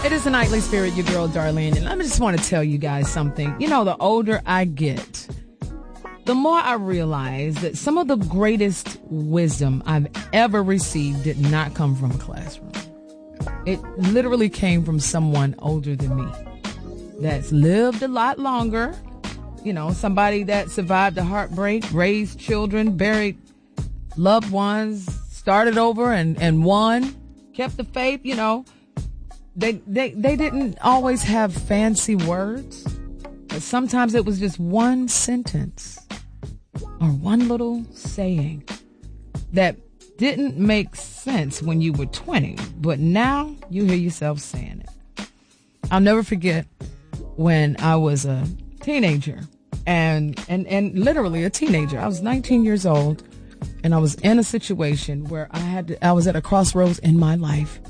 It is the Nightly Spirit, your girl Darlene, and I just want to tell you guys something. You know, the older I get, the more I realize that some of the greatest wisdom I've ever received did not come from a classroom. It literally came from someone older than me that's lived a lot longer. You know, somebody that survived a heartbreak, raised children, buried loved ones, started over and won, kept the faith. You know, they didn't always have fancy words, but sometimes it was just one sentence or one little saying that didn't make sense when you were 20, but now you hear yourself saying it. I'll never forget when I was a teenager and literally a teenager. I was 19 years old and I was in a situation where I was at a crossroads in my life.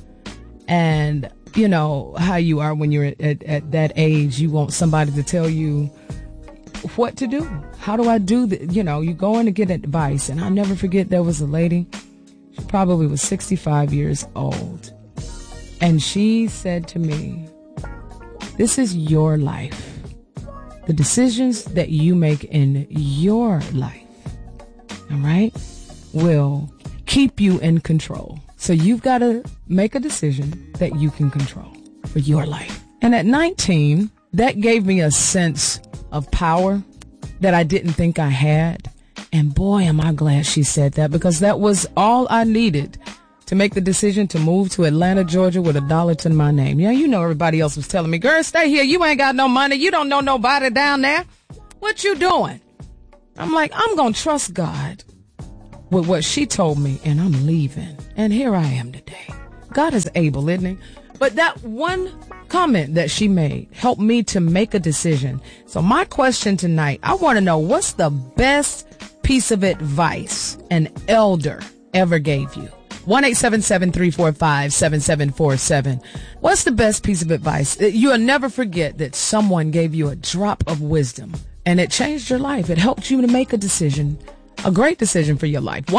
And you know how you are when you're at that age, you want somebody to tell you what to do. How do I do that? You know, you go in to get advice. And I'll never forget, there was a lady, she probably was 65 years old. And she said to me, this is your life. The decisions that you make in your life, all right, will keep you in control. So you've got to make a decision that you can control for your life. And at 19, that gave me a sense of power that I didn't think I had. And boy, am I glad she said that, because that was all I needed to make the decision to move to Atlanta, Georgia with $1 to my name. Yeah, you know, everybody else was telling me, girl, stay here. You ain't got no money. You don't know nobody down there. What you doing? I'm like, I'm going to trust God with what she told me, and I'm leaving. And here I am today. God is able, isn't he? But that one comment that she made helped me to make a decision. So my question tonight, I want to know, what's the best piece of advice an elder ever gave you? 1-877-345-7747. What's the best piece of advice? You'll never forget that someone gave you a drop of wisdom and it changed your life. It helped you to make a decision, a great decision for your life.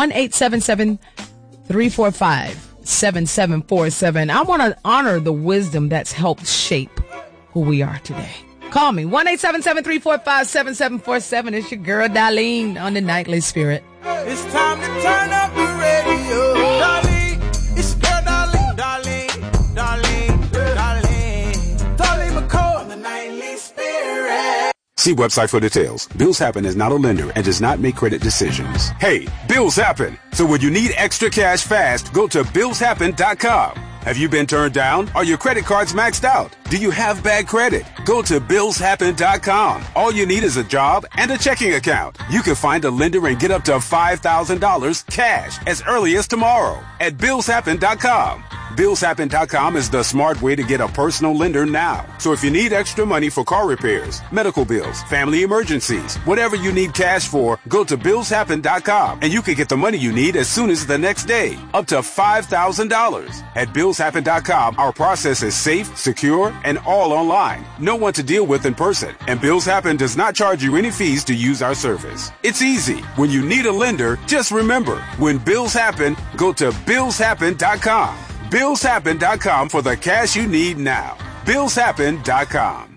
1-877-345-7747. I want to honor the wisdom that's helped shape who we are today. Call me, 1-877-345-7747. It's your girl, Darlene, on the Nightly Spirit. It's time to turn up the radio. Darlene, it's girl Darlene, Darlene, Darlene, Darlene. Darlene McCall on the Nightly Spirit. See website for details. Bills Happen is not a lender and does not make credit decisions. Hey, bills happen. So when you need extra cash fast, go to billshappen.com. Have you been turned down? Are your credit cards maxed out? Do you have bad credit? Go to billshappen.com. All you need is a job and a checking account. You can find a lender and get up to $5,000 cash as early as tomorrow at billshappen.com. Billshappen.com is the smart way to get a personal lender now. So if you need extra money for car repairs, medical bills, family emergencies, whatever you need cash for, go to billshappen.com and you can get the money you need as soon as the next day, up to $5,000. At billshappen.com, our process is safe, secure, and all online. No one to deal with in person, and Bills Happen does not charge you any fees to use our service. It's easy. When you need a lender, just remember, when bills happen, go to billshappen.com. billshappen.com for the cash you need now. billshappen.com.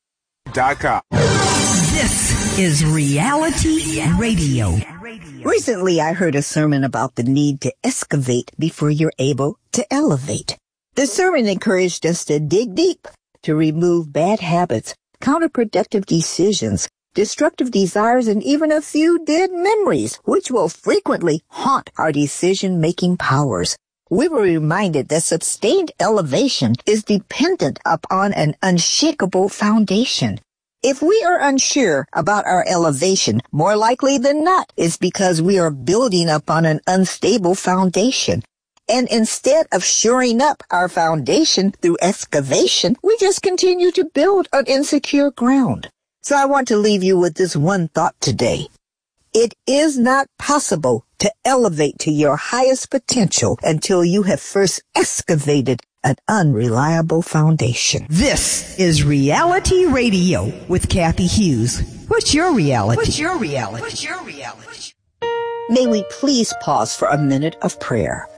This is Reality Radio. Recently, I heard a sermon about the need to excavate before you're able to elevate. The sermon encouraged us to dig deep, to remove bad habits, counterproductive decisions, destructive desires, and even a few dead memories, which will frequently haunt our decision-making powers. We were reminded that sustained elevation is dependent upon an unshakable foundation. If we are unsure about our elevation, more likely than not, it's because we are building upon an unstable foundation. And instead of shoring up our foundation through excavation, we just continue to build on insecure ground. So I want to leave you with this one thought today. It is not possible to elevate to your highest potential until you have first excavated an unreliable foundation. This is Reality Radio with Kathy Hughes. What's your reality? What's your reality? What's your reality? May we please pause for a minute of prayer.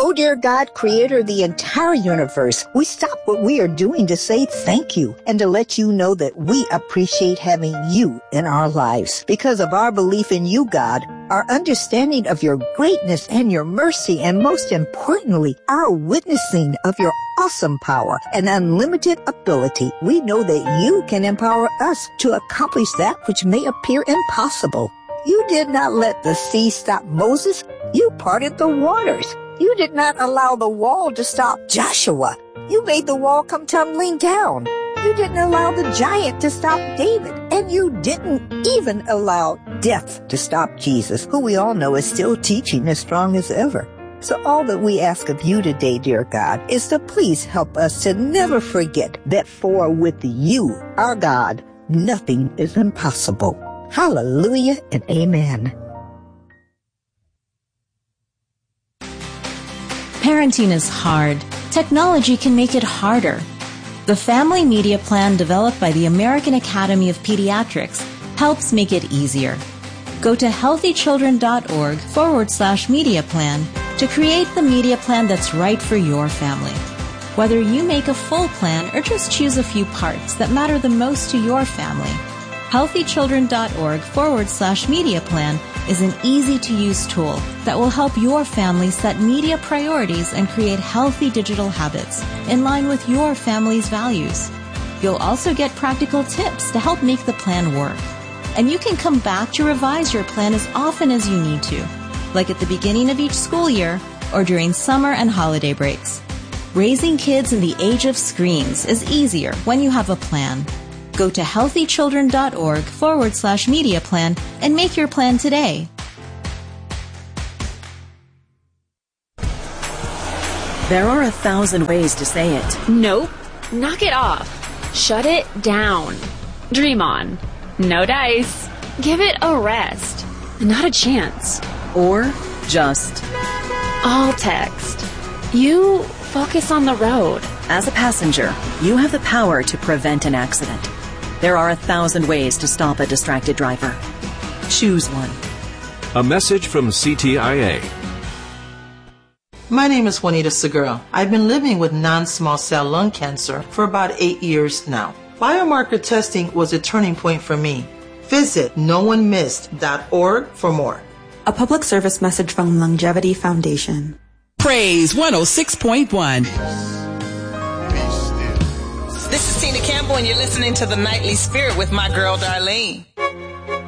Oh, dear God, creator of the entire universe, we stop what we are doing to say thank you and to let you know that we appreciate having you in our lives. Because of our belief in you, God, our understanding of your greatness and your mercy, and most importantly, our witnessing of your awesome power and unlimited ability, we know that you can empower us to accomplish that which may appear impossible. You did not let the sea stop Moses. You parted the waters. You did not allow the wall to stop Joshua. You made the wall come tumbling down. You didn't allow the giant to stop David. And you didn't even allow death to stop Jesus, who we all know is still teaching as strong as ever. So all that we ask of you today, dear God, is to please help us to never forget that for with you, our God, nothing is impossible. Hallelujah and amen. Parenting is hard. Technology can make it harder. The Family Media Plan developed by the American Academy of Pediatrics helps make it easier. Go to healthychildren.org/media plan to create the media plan that's right for your family. Whether you make a full plan or just choose a few parts that matter the most to your family, healthychildren.org/media plan is an easy-to-use tool that will help your family set media priorities and create healthy digital habits in line with your family's values. You'll also get practical tips to help make the plan work. And you can come back to revise your plan as often as you need to, like at the beginning of each school year or during summer and holiday breaks. Raising kids in the age of screens is easier when you have a plan. Go to healthychildren.org/media plan and make your plan today. There are 1,000 ways to say it. Nope. Knock it off. Shut it down. Dream on. No dice. Give it a rest. Not a chance. Or just All text. You focus on the road. as a passenger, you have the power to prevent an accident. There are 1,000 ways to stop a distracted driver. Choose one. A message from CTIA. My name is Juanita Segura. I've been living with non-small cell lung cancer for about 8 years now. Biomarker testing was a turning point for me. Visit noonemissed.org for more. A public service message from Longevity Foundation. Praise 106.1. This is Tina Campbell, and you're listening to The Nightly Spirit with my girl, Darlene.